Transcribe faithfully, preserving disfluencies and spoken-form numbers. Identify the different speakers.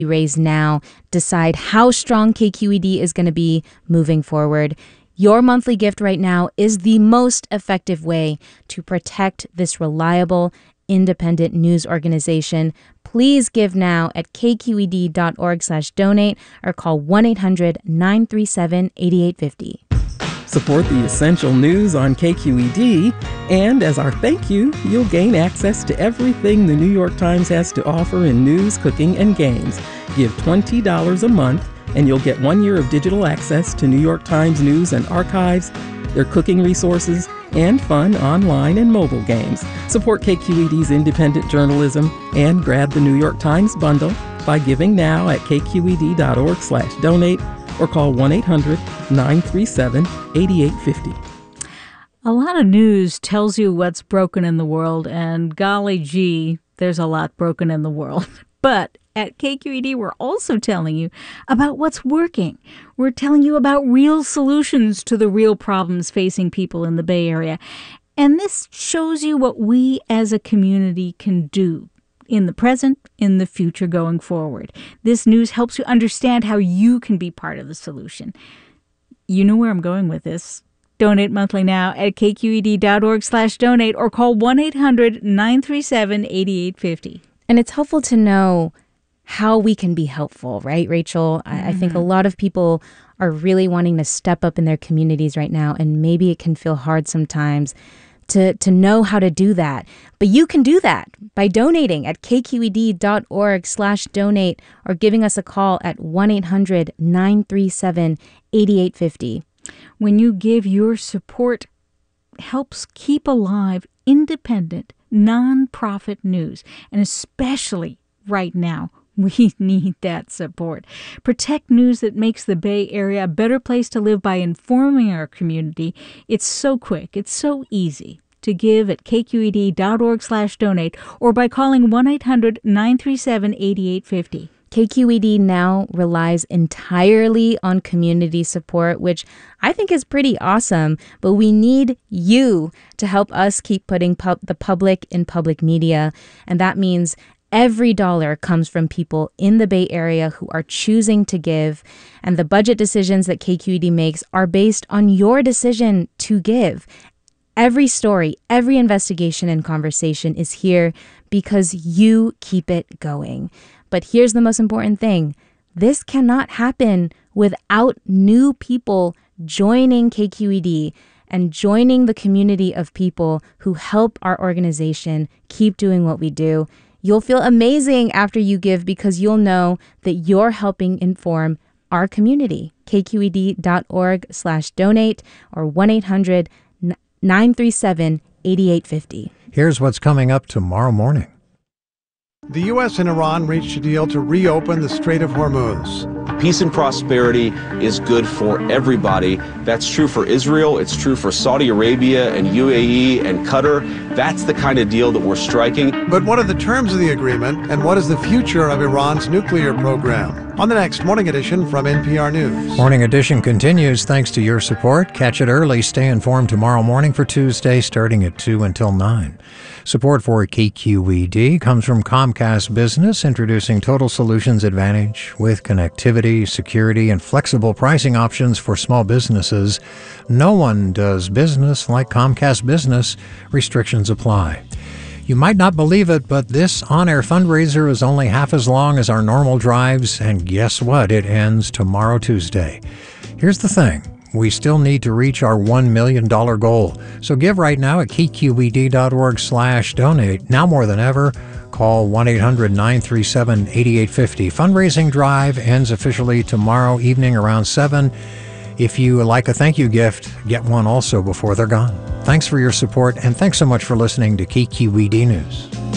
Speaker 1: raise now decide how strong K Q E D is going to be moving forward. Your monthly gift right now is the most effective way to protect this reliable, independent news organization. Please give now at kqed.org slash donate or call one eight hundred nine three seven eight eight five zero.
Speaker 2: Support the essential news on K Q E D, and as our thank you, you'll gain access to everything the New York Times has to offer in news, cooking, and games. Give twenty dollars a month, and you'll get one year of digital access to New York Times news and archives, their cooking resources, and fun online and mobile games. Support K Q E D's independent journalism and grab the New York Times bundle by giving now at kqed.org slash donate or call one eight hundred nine three seven eight eight five zero.
Speaker 3: A lot of news tells you what's broken in the world, and golly gee, there's a lot broken in the world. But at K Q E D, we're also telling you about what's working. We're telling you about real solutions to the real problems facing people in the Bay Area. And this shows you what we as a community can do in the present, in the future, going forward. This news helps you understand how you can be part of the solution. You know where I'm going with this. Donate monthly now at kqed.org slash donate or call one eight hundred nine three seven eight eight five zero.
Speaker 1: And it's helpful to know how we can be helpful, right, Rachel? Mm-hmm. I, I think a lot of people are really wanting to step up in their communities right now, and maybe it can feel hard sometimes to, to know how to do that. But you can do that by donating at kqed.org slash donate or giving us a call at one eight hundred nine three seven eight eight five zero.
Speaker 3: When you give, your support helps keep alive independent, nonprofit news, and especially right now, we need that support. Protect news that makes the Bay Area a better place to live by informing our community. It's so quick. It's so easy to give at kqed.org slash donate or by calling one eight hundred nine three seven eight eight five zero.
Speaker 1: K Q E D now relies entirely on community support, which I think is pretty awesome, but we need you to help us keep putting pub- the public in public media, and that means every dollar comes from people in the Bay Area who are choosing to give, and the budget decisions that K Q E D makes are based on your decision to give. Every story, every investigation and conversation is here because you keep it going. But here's the most important thing. This cannot happen without new people joining K Q E D and joining the community of people who help our organization keep doing what we do. You'll feel amazing after you give because you'll know that you're helping inform our community. kqed.org slash donate or one eight hundred nine three seven eight eight five zero.
Speaker 4: Here's what's coming up tomorrow morning.
Speaker 5: The U S and Iran reached a deal to reopen the Strait of Hormuz.
Speaker 6: Peace and prosperity is good for everybody. That's true for Israel. It's true for Saudi Arabia and U A E and Qatar. That's the kind of deal that we're striking.
Speaker 5: But what are the terms of the agreement, and what is the future of Iran's nuclear program? On the next Morning Edition from N P R News.
Speaker 4: Morning Edition continues thanks to your support. Catch it early. Stay informed tomorrow morning for Tuesday, starting at two until nine. Support for K Q E D comes from Comcast Business, introducing Total Solutions Advantage with connectivity, security, and flexible pricing options for small businesses. No one does business like Comcast Business. Restrictions apply. You might not believe it, but this on-air fundraiser is only half as long as our normal drives, and guess what? It ends tomorrow, Tuesday. Here's the thing. We still need to reach our one million dollars goal. So give right now at kqed.org slash donate. Now more than ever, call one eight hundred nine three seven eight eight five zero. Fundraising drive ends officially tomorrow evening around seven. If you like a thank you gift, get one also before they're gone. Thanks for your support, and thanks so much for listening to K Q E D News.